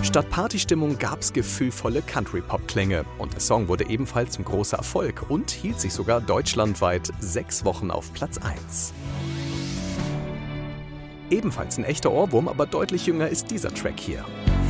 Statt Partystimmung gab's gefühlvolle Country-Pop-Klänge und der Song wurde ebenfalls ein großer Erfolg und hielt sich sogar deutschlandweit 6 Wochen auf Platz 1. Ebenfalls ein echter Ohrwurm, aber deutlich jünger ist dieser Track hier.